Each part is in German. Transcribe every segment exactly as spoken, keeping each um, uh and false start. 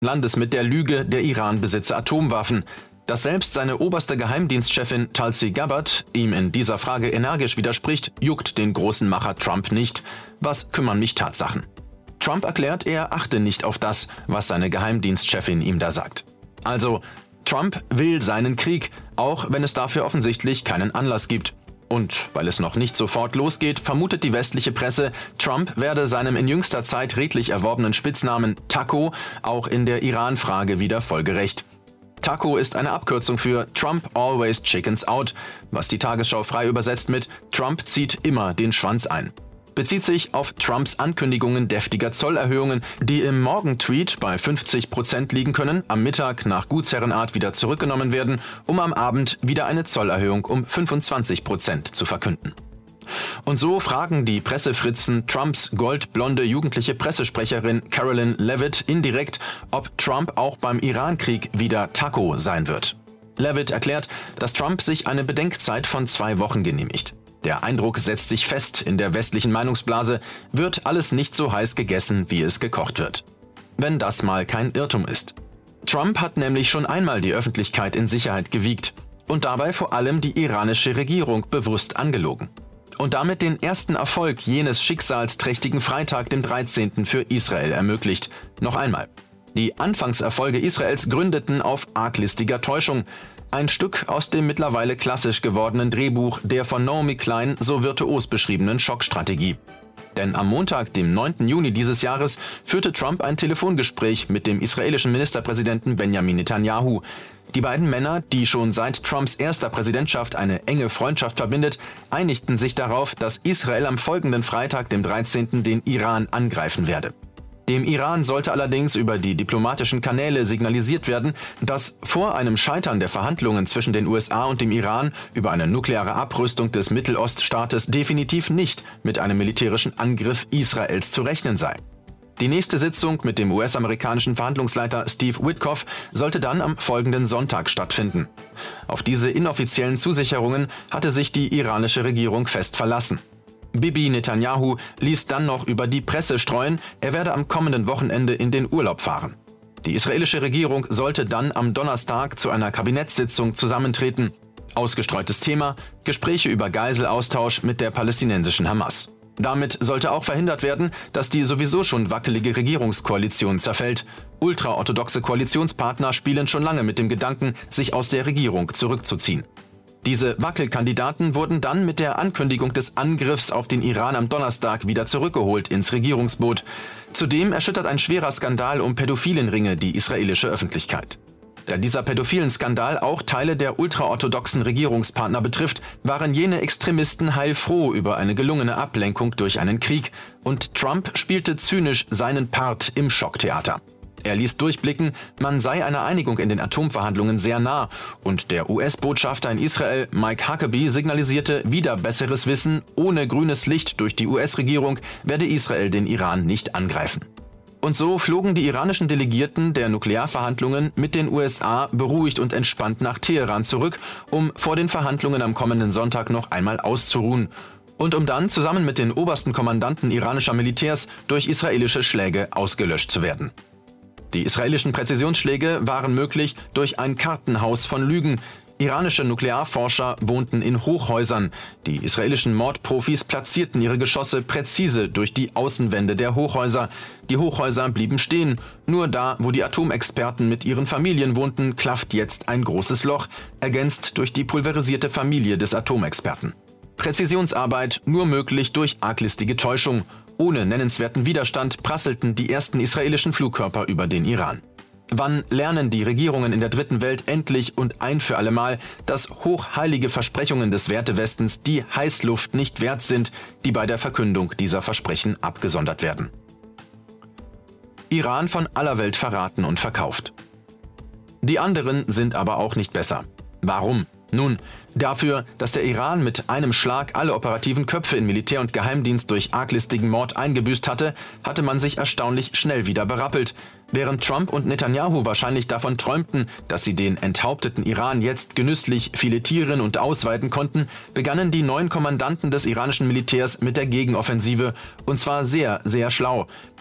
Landes mit der Lüge, der Iran besitze Atomwaffen. Dass selbst seine oberste Geheimdienstchefin Tulsi Gabbard ihm in dieser Frage energisch widerspricht, juckt den großen Macher Trump nicht. Was kümmern mich Tatsachen? Trump erklärt, er achte nicht auf das, was seine Geheimdienstchefin ihm da sagt. Also, Trump will seinen Krieg, auch wenn es dafür offensichtlich keinen Anlass gibt. Und weil es noch nicht sofort losgeht, vermutet die westliche Presse, Trump werde seinem in jüngster Zeit redlich erworbenen Spitznamen Taco auch in der Iran-Frage wieder folgerecht. Taco ist eine Abkürzung für Trump always chickens out, was die Tagesschau frei übersetzt mit Trump zieht immer den Schwanz ein. Bezieht sich auf Trumps Ankündigungen deftiger Zollerhöhungen, die im Morgentweet bei fünfzig Prozent liegen können, am Mittag nach Gutsherrenart wieder zurückgenommen werden, um am Abend wieder eine Zollerhöhung um fünfundzwanzig Prozent zu verkünden. Und so fragen die Pressefritzen Trumps goldblonde jugendliche Pressesprecherin Carolyn Levitt indirekt, ob Trump auch beim Irankrieg wieder Taco sein wird. Levitt erklärt, dass Trump sich eine Bedenkzeit von zwei Wochen genehmigt. Der Eindruck setzt sich fest in der westlichen Meinungsblase, wird alles nicht so heiß gegessen, wie es gekocht wird. Wenn das mal kein Irrtum ist. Trump hat nämlich schon einmal die Öffentlichkeit in Sicherheit gewiegt und dabei vor allem die iranische Regierung bewusst angelogen. Und damit den ersten Erfolg jenes schicksalsträchtigen Freitag, dem dreizehnten für Israel ermöglicht. Noch einmal. Die Anfangserfolge Israels gründeten auf arglistiger Täuschung. Ein Stück aus dem mittlerweile klassisch gewordenen Drehbuch der von Naomi Klein so virtuos beschriebenen Schockstrategie. Denn am Montag, dem neunten Juni dieses Jahres, führte Trump ein Telefongespräch mit dem israelischen Ministerpräsidenten Benjamin Netanyahu. Die beiden Männer, die schon seit Trumps erster Präsidentschaft eine enge Freundschaft verbindet, einigten sich darauf, dass Israel am folgenden Freitag, dem dreizehnten den Iran angreifen werde. Dem Iran sollte allerdings über die diplomatischen Kanäle signalisiert werden, dass vor einem Scheitern der Verhandlungen zwischen den U S A und dem Iran über eine nukleare Abrüstung des Mitteloststaates definitiv nicht mit einem militärischen Angriff Israels zu rechnen sei. Die nächste Sitzung mit dem U S-amerikanischen Verhandlungsleiter Steve Witkoff sollte dann am folgenden Sonntag stattfinden. Auf diese inoffiziellen Zusicherungen hatte sich die iranische Regierung fest verlassen. Bibi Netanyahu ließ dann noch über die Presse streuen, er werde am kommenden Wochenende in den Urlaub fahren. Die israelische Regierung sollte dann am Donnerstag zu einer Kabinettssitzung zusammentreten. Ausgestreutes Thema: Gespräche über Geiselaustausch mit der palästinensischen Hamas. Damit sollte auch verhindert werden, dass die sowieso schon wackelige Regierungskoalition zerfällt. Ultraorthodoxe Koalitionspartner spielen schon lange mit dem Gedanken, sich aus der Regierung zurückzuziehen. Diese Wackelkandidaten wurden dann mit der Ankündigung des Angriffs auf den Iran am Donnerstag wieder zurückgeholt ins Regierungsboot. Zudem erschüttert ein schwerer Skandal um Pädophilenringe die israelische Öffentlichkeit. Da dieser pädophilen Skandal auch Teile der ultraorthodoxen Regierungspartner betrifft, waren jene Extremisten heilfroh über eine gelungene Ablenkung durch einen Krieg, und Trump spielte zynisch seinen Part im Schocktheater. Er ließ durchblicken, man sei einer Einigung in den Atomverhandlungen sehr nah, und der U S-Botschafter in Israel, Mike Huckabee, signalisierte wieder besseres Wissen, ohne grünes Licht durch die U S-Regierung werde Israel den Iran nicht angreifen. Und so flogen die iranischen Delegierten der Nuklearverhandlungen mit den U S A beruhigt und entspannt nach Teheran zurück, um vor den Verhandlungen am kommenden Sonntag noch einmal auszuruhen. Und um dann zusammen mit den obersten Kommandanten iranischer Militärs durch israelische Schläge ausgelöscht zu werden. Die israelischen Präzisionsschläge waren möglich durch ein Kartenhaus von Lügen. Iranische Nuklearforscher wohnten in Hochhäusern. Die israelischen Mordprofis platzierten ihre Geschosse präzise durch die Außenwände der Hochhäuser. Die Hochhäuser blieben stehen. Nur da, wo die Atomexperten mit ihren Familien wohnten, klafft jetzt ein großes Loch, ergänzt durch die pulverisierte Familie des Atomexperten. Präzisionsarbeit nur möglich durch arglistige Täuschung. Ohne nennenswerten Widerstand prasselten die ersten israelischen Flugkörper über den Iran. Wann lernen die Regierungen in der dritten Welt endlich und ein für allemal, dass hochheilige Versprechungen des Wertewestens die Heißluft nicht wert sind, die bei der Verkündung dieser Versprechen abgesondert werden? Iran von aller Welt verraten und verkauft. Die anderen sind aber auch nicht besser. Warum? Nun, dafür, dass der Iran mit einem Schlag alle operativen Köpfe in Militär und Geheimdienst durch arglistigen Mord eingebüßt hatte, hatte man sich erstaunlich schnell wieder berappelt. Während Trump und Netanyahu wahrscheinlich davon träumten, dass sie den enthaupteten Iran jetzt genüsslich filetieren und ausweiten konnten, begannen die neuen Kommandanten des iranischen Militärs mit der Gegenoffensive, und zwar sehr, sehr schlau.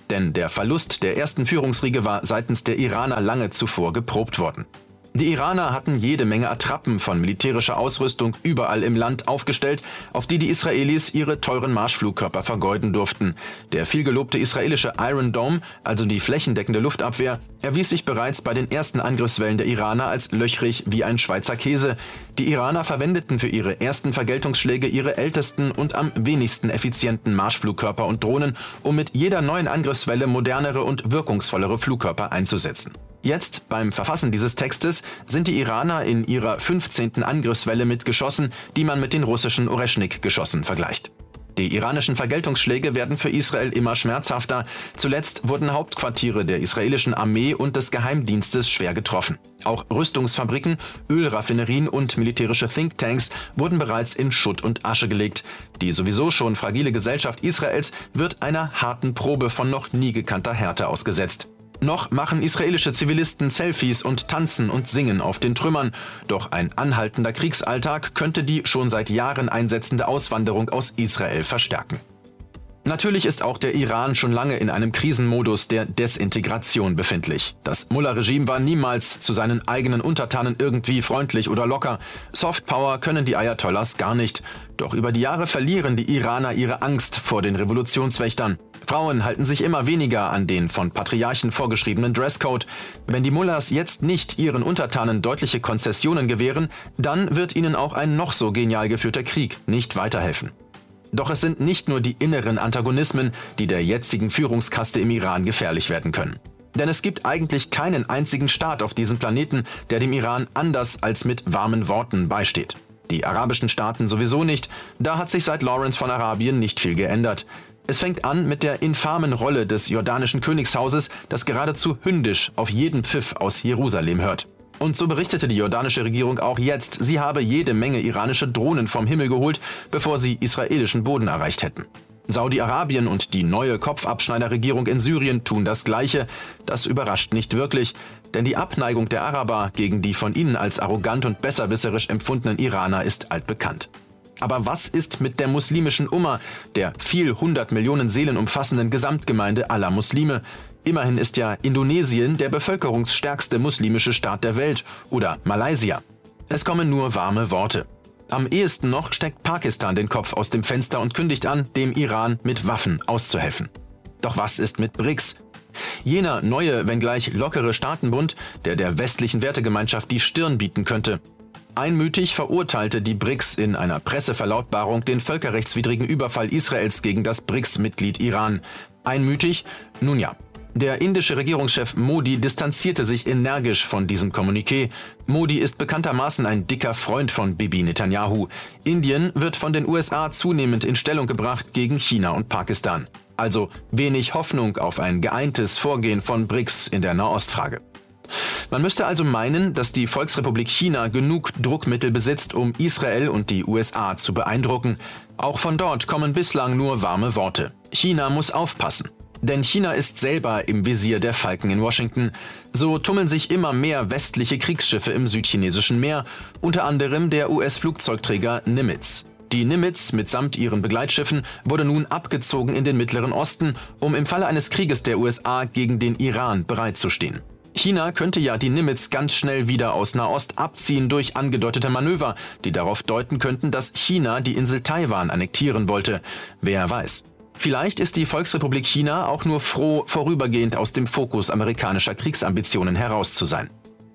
denn der Verlust der ersten Führungsriege war seitens der Iraner lange zuvor geprobt worden. Die Iraner hatten jede Menge Attrappen von militärischer Ausrüstung überall im Land aufgestellt, auf die die Israelis ihre teuren Marschflugkörper vergeuden durften. Der vielgelobte israelische Iron Dome, also die flächendeckende Luftabwehr, erwies sich bereits bei den ersten Angriffswellen der Iraner als löchrig wie ein Schweizer Käse. Die Iraner verwendeten für ihre ersten Vergeltungsschläge ihre ältesten und am wenigsten effizienten Marschflugkörper und Drohnen, um mit jeder neuen Angriffswelle modernere und wirkungsvollere Flugkörper einzusetzen. Jetzt, beim Verfassen dieses Textes, sind die Iraner in ihrer fünfzehnten Angriffswelle mit Geschossen, die man mit den russischen Oreschnik-Geschossen vergleicht. Die iranischen Vergeltungsschläge werden für Israel immer schmerzhafter. Zuletzt wurden Hauptquartiere der israelischen Armee und des Geheimdienstes schwer getroffen. Auch Rüstungsfabriken, Ölraffinerien und militärische Thinktanks wurden bereits in Schutt und Asche gelegt. Die sowieso schon fragile Gesellschaft Israels wird einer harten Probe von noch nie gekannter Härte ausgesetzt. Noch machen israelische Zivilisten Selfies und tanzen und singen auf den Trümmern. Doch ein anhaltender Kriegsalltag könnte die schon seit Jahren einsetzende Auswanderung aus Israel verstärken. Natürlich ist auch der Iran schon lange in einem Krisenmodus der Desintegration befindlich. Das Mullah-Regime war niemals zu seinen eigenen Untertanen irgendwie freundlich oder locker. Softpower können die Ayatollahs gar nicht. Doch über die Jahre verlieren die Iraner ihre Angst vor den Revolutionswächtern. Frauen halten sich immer weniger an den von Patriarchen vorgeschriebenen Dresscode. Wenn die Mullahs jetzt nicht ihren Untertanen deutliche Konzessionen gewähren, dann wird ihnen auch ein noch so genial geführter Krieg nicht weiterhelfen. Doch es sind nicht nur die inneren Antagonismen, die der jetzigen Führungskaste im Iran gefährlich werden können. Denn es gibt eigentlich keinen einzigen Staat auf diesem Planeten, der dem Iran anders als mit warmen Worten beisteht. Die arabischen Staaten sowieso nicht, da hat sich seit Lawrence von Arabien nicht viel geändert. Es fängt an mit der infamen Rolle des jordanischen Königshauses, das geradezu hündisch auf jeden Pfiff aus Jerusalem hört. Und so berichtete die jordanische Regierung auch jetzt, sie habe jede Menge iranische Drohnen vom Himmel geholt, bevor sie israelischen Boden erreicht hätten. Saudi-Arabien und die neue Kopfabschneiderregierung in Syrien tun das Gleiche. Das überrascht nicht wirklich, denn die Abneigung der Araber gegen die von ihnen als arrogant und besserwisserisch empfundenen Iraner ist altbekannt. Aber was ist mit der muslimischen Umma, der viel hundert Millionen Seelen umfassenden Gesamtgemeinde aller Muslime? Immerhin ist ja Indonesien der bevölkerungsstärkste muslimische Staat der Welt oder Malaysia. Es kommen nur warme Worte. Am ehesten noch steckt Pakistan den Kopf aus dem Fenster und kündigt an, dem Iran mit Waffen auszuhelfen. Doch was ist mit B R I C S? Jener neue, wenngleich lockere Staatenbund, der der westlichen Wertegemeinschaft die Stirn bieten könnte. Einmütig verurteilte die B R I C S in einer Presseverlautbarung den völkerrechtswidrigen Überfall Israels gegen das B R I C S-Mitglied Iran. Einmütig? Nun ja. Der indische Regierungschef Modi distanzierte sich energisch von diesem Kommuniqué. Modi ist bekanntermaßen ein dicker Freund von Bibi Netanyahu. Indien wird von den U S A zunehmend in Stellung gebracht gegen China und Pakistan. Also wenig Hoffnung auf ein geeintes Vorgehen von B R I C S in der Nahostfrage. Man müsste also meinen, dass die Volksrepublik China genug Druckmittel besitzt, um Israel und die U S A zu beeindrucken. Auch von dort kommen bislang nur warme Worte. China muss aufpassen. Denn China ist selber im Visier der Falken in Washington. So tummeln sich immer mehr westliche Kriegsschiffe im südchinesischen Meer, unter anderem der U S-Flugzeugträger Nimitz. Die Nimitz mitsamt ihren Begleitschiffen wurde nun abgezogen in den Mittleren Osten, um im Falle eines Krieges der U S A gegen den Iran bereitzustehen. China könnte ja die Nimitz ganz schnell wieder aus Nahost abziehen durch angedeutete Manöver, die darauf deuten könnten, dass China die Insel Taiwan annektieren wollte. Wer weiß. Vielleicht ist die Volksrepublik China auch nur froh, vorübergehend aus dem Fokus amerikanischer Kriegsambitionen heraus zu sein.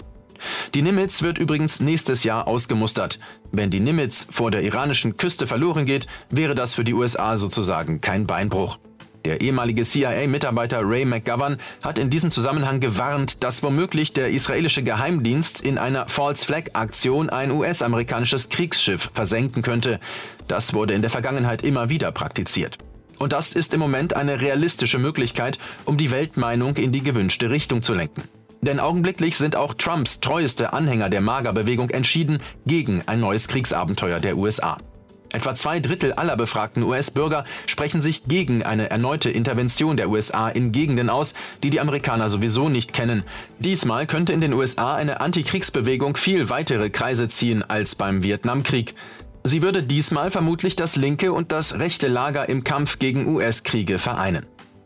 Die Nimitz wird übrigens nächstes Jahr ausgemustert. Wenn die Nimitz vor der iranischen Küste verloren geht, wäre das für die U S A sozusagen kein Beinbruch. Der ehemalige C I A-Mitarbeiter Ray McGovern hat in diesem Zusammenhang gewarnt, dass womöglich der israelische Geheimdienst in einer False-Flag-Aktion ein U S-amerikanisches Kriegsschiff versenken könnte. Das wurde in der Vergangenheit immer wieder praktiziert. Und das ist im Moment eine realistische Möglichkeit, um die Weltmeinung in die gewünschte Richtung zu lenken. Denn augenblicklich sind auch Trumps treueste Anhänger der MAGA-Bewegung entschieden gegen ein neues Kriegsabenteuer der U S A. Etwa zwei Drittel aller befragten U S-Bürger sprechen sich gegen eine erneute Intervention der U S A in Gegenden aus, die die Amerikaner sowieso nicht kennen. Diesmal könnte in den U S A eine Antikriegsbewegung viel weitere Kreise ziehen als beim Vietnamkrieg. Sie würde diesmal vermutlich das linke und das rechte Lager im Kampf gegen U S-Kriege vereinen.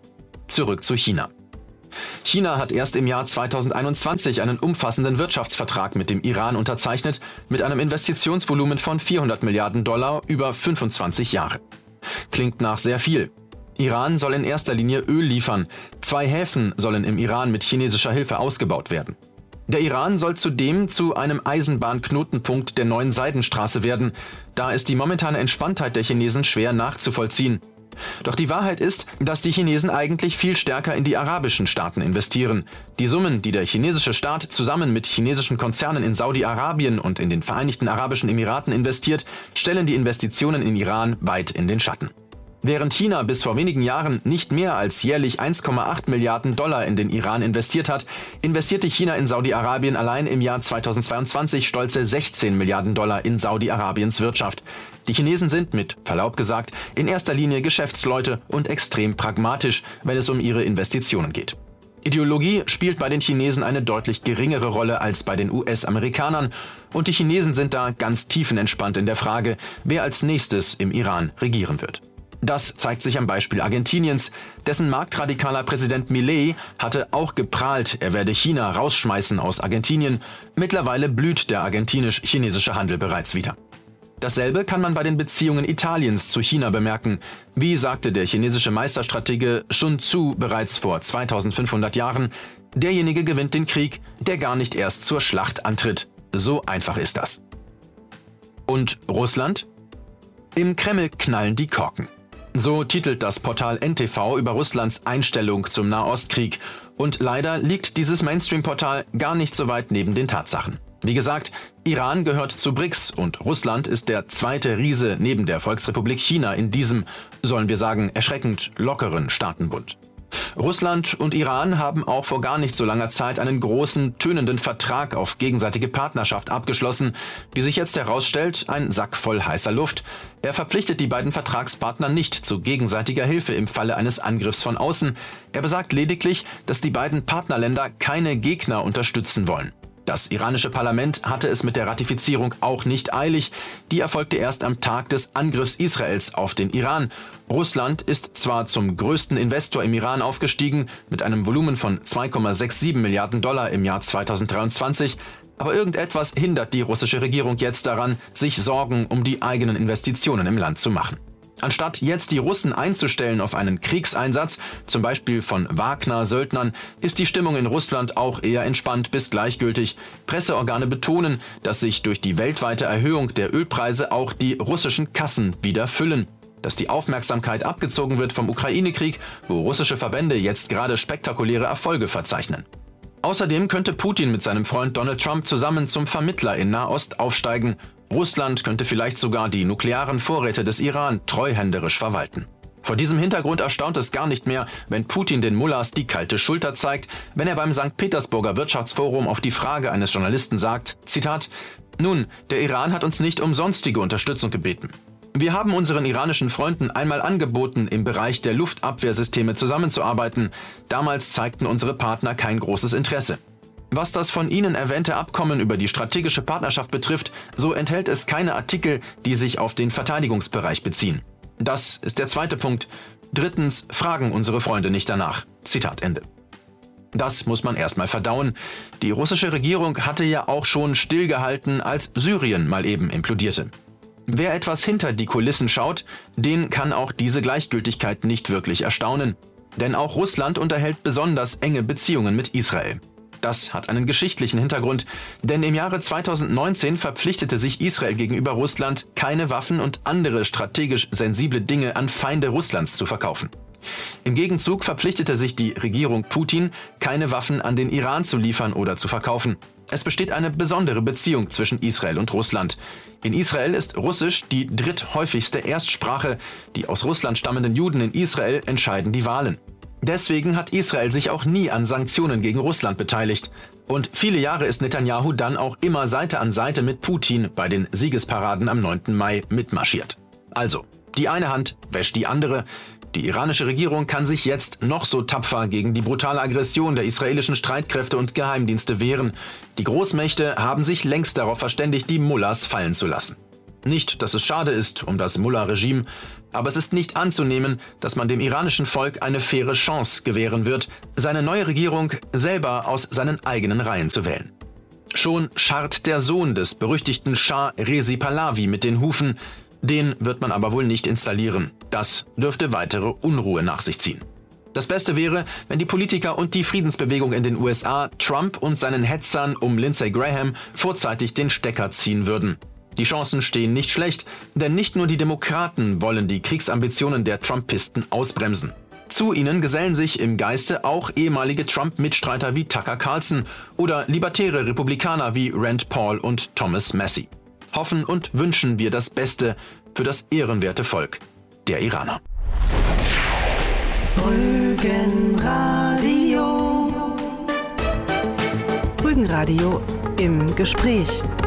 Zurück zu China. China hat erst im Jahr zweitausendeinundzwanzig einen umfassenden Wirtschaftsvertrag mit dem Iran unterzeichnet, mit einem Investitionsvolumen von vierhundert Milliarden Dollar über fünfundzwanzig Jahre. Klingt nach sehr viel. Iran soll in erster Linie Öl liefern. Zwei Häfen sollen im Iran mit chinesischer Hilfe ausgebaut werden. Der Iran soll zudem zu einem Eisenbahnknotenpunkt der neuen Seidenstraße werden. Da ist die momentane Entspanntheit der Chinesen schwer nachzuvollziehen. Doch die Wahrheit ist, dass die Chinesen eigentlich viel stärker in die arabischen Staaten investieren. Die Summen, die der chinesische Staat zusammen mit chinesischen Konzernen in Saudi-Arabien und in den Vereinigten Arabischen Emiraten investiert, stellen die Investitionen in Iran weit in den Schatten. Während China bis vor wenigen Jahren nicht mehr als jährlich eins Komma acht Milliarden Dollar in den Iran investiert hat, investierte China in Saudi-Arabien allein im Jahr zweitausendzweiundzwanzig stolze sechzehn Milliarden Dollar in Saudi-Arabiens Wirtschaft. Die Chinesen sind, mit Verlaub gesagt, in erster Linie Geschäftsleute und extrem pragmatisch, wenn es um ihre Investitionen geht. Ideologie spielt bei den Chinesen eine deutlich geringere Rolle als bei den U S-Amerikanern und die Chinesen sind da ganz tiefenentspannt in der Frage, wer als nächstes im Iran regieren wird. Das zeigt sich am Beispiel Argentiniens. Dessen marktradikaler Präsident Milei hatte auch geprahlt, er werde China rausschmeißen aus Argentinien. Mittlerweile blüht der argentinisch-chinesische Handel bereits wieder. Dasselbe kann man bei den Beziehungen Italiens zu China bemerken. Wie sagte der chinesische Meisterstratege Sun Tzu bereits vor zweitausendfünfhundert Jahren, derjenige gewinnt den Krieg, der gar nicht erst zur Schlacht antritt. So einfach ist das. Und Russland? Im Kreml knallen die Korken. So titelt das Portal N T V über Russlands Einstellung zum Nahostkrieg. Und leider liegt dieses Mainstream-Portal gar nicht so weit neben den Tatsachen. Wie gesagt, Iran gehört zu B R I C S und Russland ist der zweite Riese neben der Volksrepublik China in diesem, sollen wir sagen, erschreckend lockeren Staatenbund. Russland und Iran haben auch vor gar nicht so langer Zeit einen großen, tönenden Vertrag auf gegenseitige Partnerschaft abgeschlossen. Wie sich jetzt herausstellt, ein Sack voll heißer Luft. Er verpflichtet die beiden Vertragspartner nicht zu gegenseitiger Hilfe im Falle eines Angriffs von außen. Er besagt lediglich, dass die beiden Partnerländer keine Gegner unterstützen wollen. Das iranische Parlament hatte es mit der Ratifizierung auch nicht eilig. Die erfolgte erst am Tag des Angriffs Israels auf den Iran. Russland ist zwar zum größten Investor im Iran aufgestiegen, mit einem Volumen von zwei Komma siebenundsechzig Milliarden Dollar im Jahr zweitausenddreiundzwanzig, aber irgendetwas hindert die russische Regierung jetzt daran, sich Sorgen um die eigenen Investitionen im Land zu machen. Anstatt jetzt die Russen einzustellen auf einen Kriegseinsatz, zum Beispiel von Wagner-Söldnern, ist die Stimmung in Russland auch eher entspannt bis gleichgültig. Presseorgane betonen, dass sich durch die weltweite Erhöhung der Ölpreise auch die russischen Kassen wieder füllen. Dass die Aufmerksamkeit abgezogen wird vom Ukraine-Krieg, wo russische Verbände jetzt gerade spektakuläre Erfolge verzeichnen. Außerdem könnte Putin mit seinem Freund Donald Trump zusammen zum Vermittler in Nahost aufsteigen. Russland könnte vielleicht sogar die nuklearen Vorräte des Iran treuhänderisch verwalten. Vor diesem Hintergrund erstaunt es gar nicht mehr, wenn Putin den Mullahs die kalte Schulter zeigt, wenn er beim Sankt Petersburger Wirtschaftsforum auf die Frage eines Journalisten sagt, Zitat, »Nun, der Iran hat uns nicht um sonstige Unterstützung gebeten. Wir haben unseren iranischen Freunden einmal angeboten, im Bereich der Luftabwehrsysteme zusammenzuarbeiten. Damals zeigten unsere Partner kein großes Interesse. Was das von Ihnen erwähnte Abkommen über die strategische Partnerschaft betrifft, so enthält es keine Artikel, die sich auf den Verteidigungsbereich beziehen. Das ist der zweite Punkt. Drittens fragen unsere Freunde nicht danach.« Zitat Ende. Das muss man erstmal verdauen. Die russische Regierung hatte ja auch schon stillgehalten, als Syrien mal eben implodierte. Wer etwas hinter die Kulissen schaut, den kann auch diese Gleichgültigkeit nicht wirklich erstaunen. Denn auch Russland unterhält besonders enge Beziehungen mit Israel. Das hat einen geschichtlichen Hintergrund, denn im Jahre zweitausendneunzehn verpflichtete sich Israel gegenüber Russland, keine Waffen und andere strategisch sensible Dinge an Feinde Russlands zu verkaufen. Im Gegenzug verpflichtete sich die Regierung Putin, keine Waffen an den Iran zu liefern oder zu verkaufen. Es besteht eine besondere Beziehung zwischen Israel und Russland. In Israel ist Russisch die dritthäufigste Erstsprache. Die aus Russland stammenden Juden in Israel entscheiden die Wahlen. Deswegen hat Israel sich auch nie an Sanktionen gegen Russland beteiligt. Und viele Jahre ist Netanyahu dann auch immer Seite an Seite mit Putin bei den Siegesparaden am neunten Mai mitmarschiert. Also, die eine Hand wäscht die andere. Die iranische Regierung kann sich jetzt noch so tapfer gegen die brutale Aggression der israelischen Streitkräfte und Geheimdienste wehren. Die Großmächte haben sich längst darauf verständigt, die Mullahs fallen zu lassen. Nicht, dass es schade ist um das Mullah-Regime, Aber es ist nicht anzunehmen, dass man dem iranischen Volk eine faire Chance gewähren wird, seine neue Regierung selber aus seinen eigenen Reihen zu wählen. Schon scharrt der Sohn des berüchtigten Schah Rezi Pahlavi mit den Hufen. Den wird man aber wohl nicht installieren. Das dürfte weitere Unruhe nach sich ziehen. Das Beste wäre, wenn die Politiker und die Friedensbewegung in den U S A Trump und seinen Hetzern um Lindsey Graham vorzeitig den Stecker ziehen würden. Die Chancen stehen nicht schlecht, denn nicht nur die Demokraten wollen die Kriegsambitionen der Trumpisten ausbremsen. Zu ihnen gesellen sich im Geiste auch ehemalige Trump-Mitstreiter wie Tucker Carlson oder libertäre Republikaner wie Rand Paul und Thomas Massie. Hoffen und wünschen wir das Beste für das ehrenwerte Volk der Iraner. Rügenradio. Rügenradio im Gespräch.